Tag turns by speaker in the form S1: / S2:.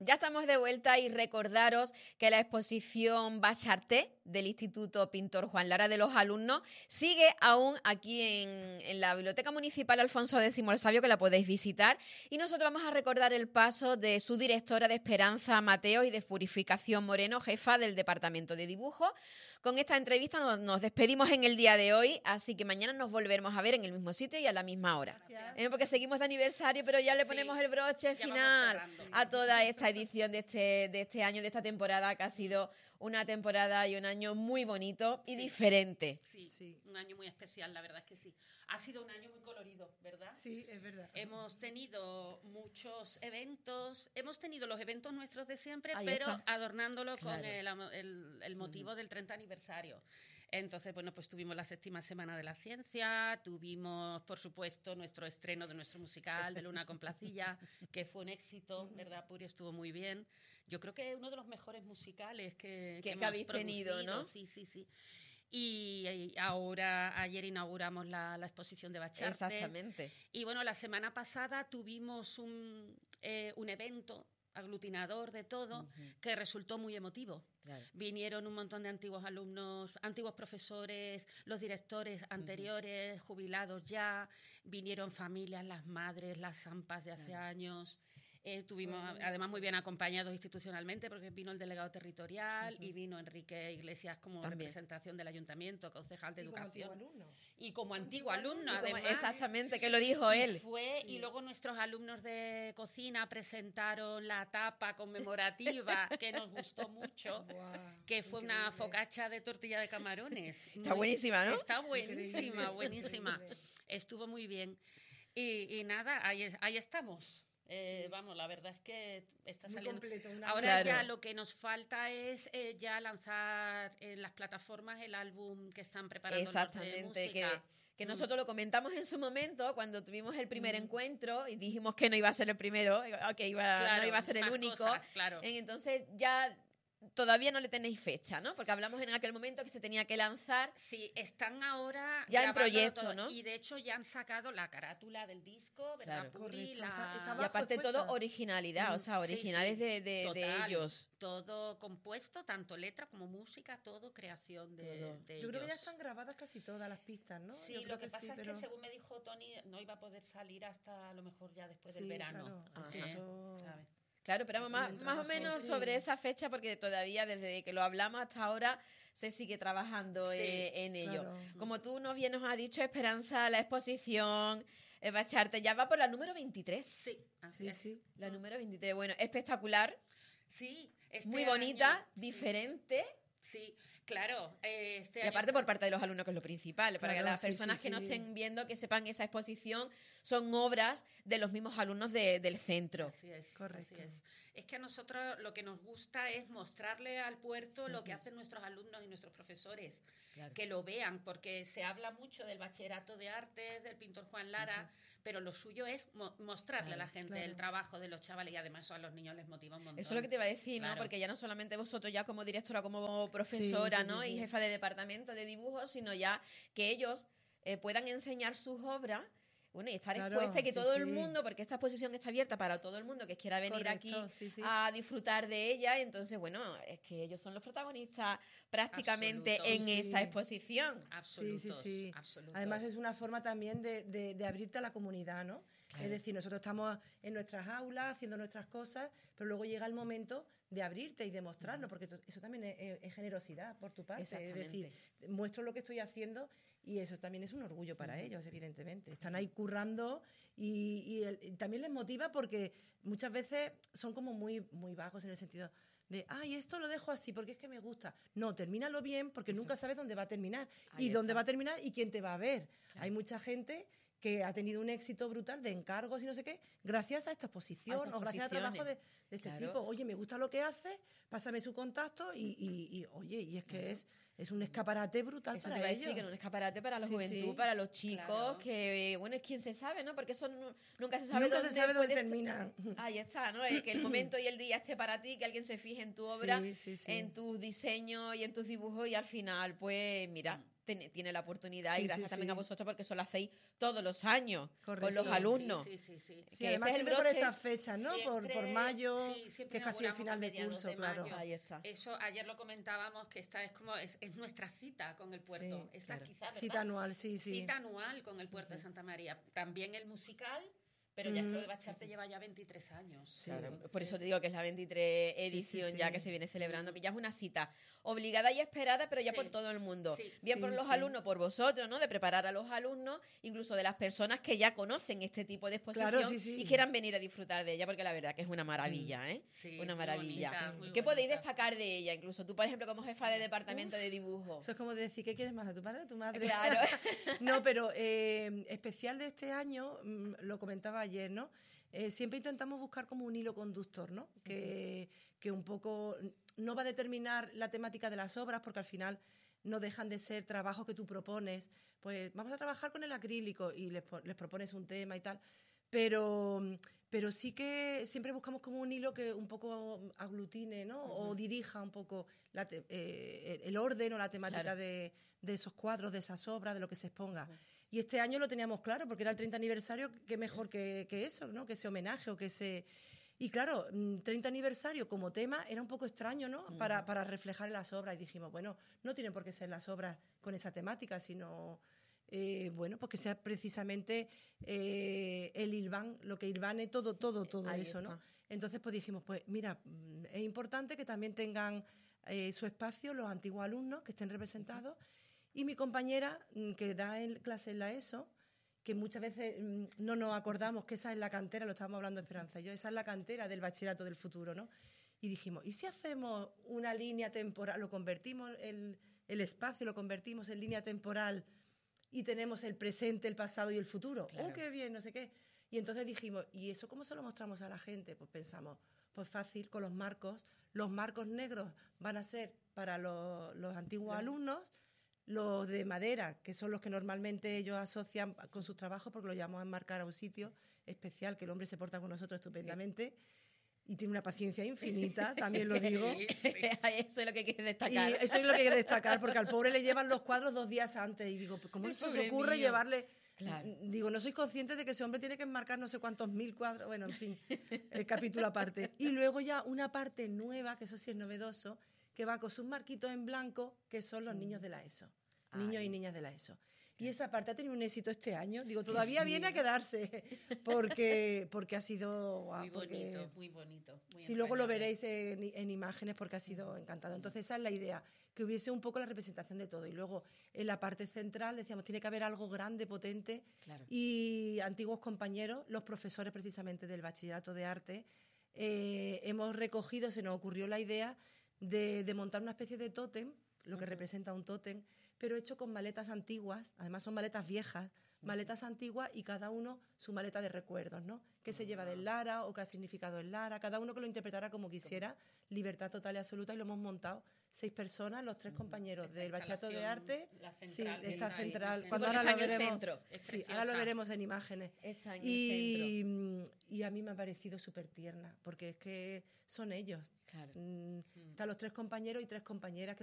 S1: Ya estamos de vuelta y recordaros que la exposición Bacharté del Instituto Pintor Juan Lara de los alumnos sigue aún aquí en la Biblioteca Municipal Alfonso X el Sabio, que la podéis visitar. Y nosotros vamos a recordar el paso de su directora de Esperanza Mateo y de Purificación Moreno, jefa del Departamento de Dibujo. Con esta entrevista nos despedimos en el día de hoy, así que mañana nos volveremos a ver en el mismo sitio y a la misma hora. Porque seguimos de aniversario, pero ya le ponemos el broche final a toda esta edición de este año, de esta temporada, que ha sido una temporada y un año muy bonito y diferente.
S2: Sí, un año muy especial, la verdad es que sí. Ha sido un año muy colorido, ¿verdad?
S3: Sí, es verdad.
S2: Hemos tenido muchos eventos, hemos tenido los eventos nuestros de siempre,
S1: Ahí
S2: pero
S1: está.
S2: adornándolo
S1: Claro.
S2: con el motivo del 30 aniversario. Entonces, bueno, pues tuvimos la 7ª Semana de la Ciencia, tuvimos, por supuesto, nuestro estreno de nuestro musical de Luna con Placilla, que fue un éxito, ¿verdad, Puri? Estuvo muy bien. Yo creo que es uno de los mejores musicales que hemos
S1: habéis tenido,
S2: producido.
S1: ¿no?
S2: Sí. Y ahora, ayer inauguramos la exposición de Bacharté.
S1: Exactamente.
S2: Y bueno, la semana pasada tuvimos un evento aglutinador de todo, que resultó muy emotivo.
S1: Claro.
S2: Vinieron un montón de antiguos alumnos, antiguos profesores, los directores anteriores, jubilados ya, vinieron familias, las madres, las AMPAs de hace años. Estuvimos además muy bien acompañados institucionalmente, porque vino el delegado territorial y vino Enrique Iglesias como representación del ayuntamiento, concejal de educación. Y como antiguo alumno, además.
S1: Exactamente, que lo dijo él.
S2: Y luego nuestros alumnos de cocina presentaron la tapa conmemorativa, que nos gustó mucho, que fue una focaccia de tortilla de camarones.
S1: Está buenísima, ¿no?
S2: Está buenísima. Estuvo muy bien. Y nada, ahí estamos. Vamos, la verdad es que está
S3: muy
S2: saliendo.
S3: Completo,
S2: ahora ya lo que nos falta es ya lanzar en las plataformas el álbum que están preparando.
S1: Exactamente, que nosotros lo comentamos en su momento cuando tuvimos el primer encuentro y dijimos que no iba a ser el primero, que no iba a ser el único.
S2: Cosas, claro.
S1: Entonces ya todavía no le tenéis fecha, ¿no? Porque hablamos en aquel momento que se tenía que lanzar.
S2: Sí, están ahora
S1: ya en proyecto,
S2: todo,
S1: ¿no?
S2: Y de hecho ya han sacado la carátula del disco, ¿verdad,
S1: Claro.
S2: Puri?
S1: Y aparte todo originalidad, o sea, originales de ellos.
S2: Todo compuesto, tanto letra como música, todo creación de ellos.
S3: Yo creo que ya están grabadas casi todas las pistas, ¿no?
S2: Sí, lo que pasa es que según me dijo Tony, no iba a poder salir hasta a lo mejor ya después del verano.
S3: Claro,
S1: Claro, pero más o menos sobre esa fecha, porque todavía desde que lo hablamos hasta ahora se sigue trabajando en ello.
S3: Claro.
S1: Como tú nos has dicho, Esperanza, la exposición Bacharté ya va por la número 23.
S2: Sí.
S1: La número 23. Bueno, espectacular.
S2: Sí.
S1: Muy bonita, diferente.
S2: Sí, claro.
S1: Y aparte por parte de los alumnos, que es lo principal, para que las personas que nos estén viendo, que sepan que esa exposición son obras de los mismos alumnos del centro.
S2: Así es,
S3: correcto.
S2: Así es. Es que a nosotros lo que nos gusta es mostrarle al puerto lo que hacen nuestros alumnos y nuestros profesores, que lo vean, porque se habla mucho del bachillerato de artes, del pintor Juan Lara, pero lo suyo es mostrarle a la gente el trabajo de los chavales, y además eso a los niños les motiva un montón.
S1: Eso es lo que te iba a decir, ¿no? Porque ya no solamente vosotros ya como directora, como profesora, ¿no? Y jefa de departamento de dibujo, sino ya que ellos puedan enseñar sus obras. Bueno, y estar expuesta y que todo el mundo, porque esta exposición está abierta para todo el mundo que quiera venir aquí a disfrutar de ella. Y entonces, bueno, es que ellos son los protagonistas prácticamente en esta exposición.
S2: Absolutos.
S3: Además es una forma también de abrirte a la comunidad, ¿no? Claro. Es decir, nosotros estamos en nuestras aulas haciendo nuestras cosas, pero luego llega el momento de abrirte y de mostrarlo, porque eso también es generosidad por tu parte. Es decir, muestro lo que estoy haciendo y eso también es un orgullo para ellos, evidentemente. Están ahí currando y también les motiva porque muchas veces son como muy, muy vagos en el sentido de, esto lo dejo así porque es que me gusta. No, termínalo bien porque nunca sabes dónde va a terminar dónde va a terminar y quién te va a ver. Claro. Hay mucha gente que ha tenido un éxito brutal de encargos y no sé qué, gracias a esta exposición o gracias al trabajo de este tipo. Oye, me gusta lo que hace, pásame su contacto y oye, y es que es un escaparate brutal
S1: eso
S3: para
S1: ellos. Eso te iba a decir,
S3: ellos.
S1: que es un escaparate para la juventud, para los chicos, que, bueno, es quien se sabe, ¿no? Porque eso nunca se sabe
S3: dónde termina.
S1: Ahí está, ¿no? Que el momento y el día esté para ti, que alguien se fije en tu obra, en tus diseños y en tus dibujos y al final, pues, mira, tiene la oportunidad
S3: Sí,
S1: y gracias
S3: sí,
S1: también
S3: sí.
S1: a vosotros porque eso lo hacéis todos los años con
S3: Correcto.
S1: los alumnos.
S2: Sí.
S3: Sí,
S1: que
S3: además
S1: este es el
S3: siempre por
S1: broche.
S3: estas fechas, ¿no? Por
S2: Siempre-
S3: mayo,
S2: sí, siempre
S3: que es casi el
S2: inauguramos
S3: final
S2: a
S3: de
S2: mediados
S3: curso,
S2: de
S3: claro.
S2: mayo.
S1: Ahí está.
S2: Eso ayer lo comentábamos, que esta es como es nuestra cita con el puerto.
S3: Sí,
S2: Esta
S1: claro.
S2: quizá, ¿verdad?
S3: Cita anual, sí.
S2: Cita anual con el puerto de Santa María. También el musical, pero ya es que lo de Bacharte lleva ya 23 años.
S3: Sí.
S1: Claro, por eso te digo que es la 23 edición
S3: sí.
S1: ya que se viene celebrando, que ya es una cita obligada y esperada, pero ya
S2: Sí.
S1: por todo el mundo.
S2: Sí.
S1: Bien
S3: Sí,
S1: por los
S3: sí.
S1: alumnos, por vosotros, ¿no? De preparar a los alumnos, incluso de las personas que ya conocen este tipo de exposición
S3: Claro, sí.
S1: y quieran venir a disfrutar de ella, porque la verdad que es una maravilla, ¿eh?
S2: Sí,
S1: Una
S2: muy
S1: maravilla.
S2: bonita, muy
S1: ¿Qué podéis
S2: bonita.
S1: destacar de ella? Incluso tú, por ejemplo, como jefa de departamento de dibujo.
S3: Eso es como decir, ¿qué quieres más, a tu padre o a tu madre?
S1: Claro.
S3: No, pero especial de este año, lo comentaba ayer, ¿no? Siempre intentamos buscar como un hilo conductor, ¿no? Que un poco no va a determinar la temática de las obras, porque al final no dejan de ser trabajos que tú propones. Pues vamos a trabajar con el acrílico y les propones un tema y tal. Pero sí que siempre buscamos como un hilo que un poco aglutine, ¿no? O dirija un poco el orden o la temática
S1: Claro.
S3: de esos cuadros, de esas obras, de lo que se exponga. Y este año lo teníamos claro, porque era el 30 aniversario, qué mejor que eso, ¿no? Que ese homenaje o que ese... Y claro, 30 aniversario como tema era un poco extraño, ¿no? Para reflejar en las obras. Y dijimos, bueno, no tienen por qué ser las obras con esa temática, sino... bueno, pues que sea precisamente el hilván, lo que hilvane todo
S1: Ahí
S3: eso, ¿no?
S1: está.
S3: Entonces, pues dijimos, pues mira, es importante que también tengan su espacio los antiguos alumnos que estén representados. Y mi compañera, que da clase en la ESO, que muchas veces no nos acordamos que esa es la cantera, lo estábamos hablando Esperanza y yo, esa es la cantera del bachillerato del futuro, ¿no? Y dijimos, ¿y si hacemos una línea temporal, lo convertimos, el espacio lo convertimos en línea temporal y tenemos el presente, el pasado y el futuro?
S1: Claro.
S3: ¡Oh, qué bien! No sé qué. Y entonces dijimos, ¿y eso cómo se lo mostramos a la gente? Pues pensamos, pues fácil, con los marcos negros van a ser para los antiguos alumnos, los de madera, que son los que normalmente ellos asocian con sus trabajos, porque lo llamamos a enmarcar a un sitio especial, que el hombre se porta con nosotros estupendamente y tiene una paciencia infinita, también lo digo.
S1: Eso es lo que hay que
S3: Y
S1: destacar.
S3: eso es lo que hay que destacar, porque al pobre le llevan los cuadros 2 días antes. Y digo, pues, ¿cómo
S1: El
S3: se os
S1: pobre
S3: ocurre
S1: mío.
S3: llevarle...?
S1: Claro.
S3: Digo, no sois conscientes de que ese hombre tiene que enmarcar no sé cuántos 1000 cuadros. Bueno, en fin, el capítulo aparte. Y luego ya una parte nueva, que eso sí es novedoso, que va con sus marquitos en blanco, que son los niños de la ESO. Niños
S1: Ay.
S3: y niñas de la ESO. Y esa parte ha tenido un éxito este año. Digo, todavía
S1: sí.
S3: viene a quedarse, porque ha sido...
S2: Muy
S3: porque-
S2: bonito, muy bonito. Muy
S3: Sí, luego lo
S2: entrañable.
S3: veréis en imágenes porque ha sido encantado. Entonces esa es la idea, que hubiese un poco la representación de todo. Y luego en la parte central decíamos, tiene que haber algo grande, potente.
S1: Claro.
S3: Y antiguos compañeros, los profesores precisamente del Bachillerato de Arte, hemos recogido, se nos ocurrió la idea de montar una especie de tótem, lo que representa un tótem, pero hecho con maletas antiguas, además son maletas viejas, maletas antiguas y cada uno su maleta de recuerdos, ¿no? ¿Qué se lleva del Lara o qué ha significado el Lara? Cada uno que lo interpretara como quisiera, libertad total y absoluta, y lo hemos montado 6 personas, los 3 compañeros
S2: Esta
S3: del Bachillerato de
S2: instalación,
S3: Arte.
S2: la
S3: Sí,
S2: central,
S3: está
S2: está ahí,
S3: central.
S2: sí,
S3: Cuando
S1: porque
S3: ahora lo
S1: está en el
S3: veremos.
S1: centro.
S2: Es
S3: Sí, ahora lo
S2: preciosa.
S3: veremos en imágenes.
S1: Está en el centro.
S3: Y a mí me ha parecido súper tierna, porque es que son ellos.
S1: Claro.
S3: Están los 3 compañeros y 3 compañeras que